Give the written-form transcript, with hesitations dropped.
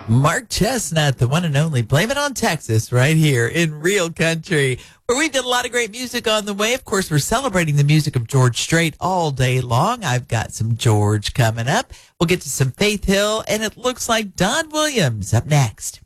Mark Chestnut, the one and only. Blame It on Texas right here in Real Country, where we've got a lot of great music on the way. Of course, we're celebrating the music of George Strait all day long. I've got some George coming up. We'll get to some Faith Hill, and it looks like Don Williams up next.